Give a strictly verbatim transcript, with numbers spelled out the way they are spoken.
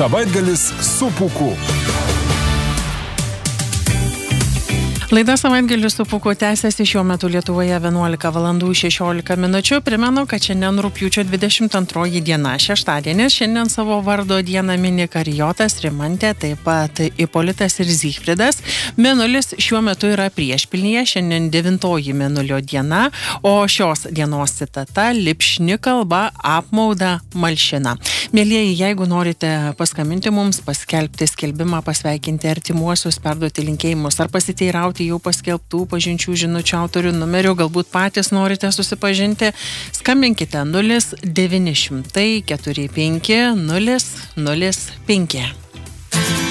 Savaitgalis su Pūku. Laida Savaitgalis su Pūku tęsiasi šiuo metu Lietuvoje vienuolika valandų šešiolika minučių. Primenu, kad šiandien rugpjūčio dvidešimt antroji diena, šeštadienis. Šiandien savo vardo dieną mini Karijotas, Rimantė, taip pat Ipolitas ir Zygfridas. Mėnulis šiuo metu yra priešpilnyje, šiandien devintoji mėnulio diena, o šios dienos citata – lipšni kalba apmauda malšina. Mielieji, jeigu norite paskambinti mums, paskelbti skelbimą, pasveikinti artimuosius, perduoti linkėjimus ar pasiteirauti jau paskelbtų pažinčių žinučių autorių numerių, galbūt patys norite susipažinti, skambinkite nulis devyni šimtai keturi penki nulis nulis penki.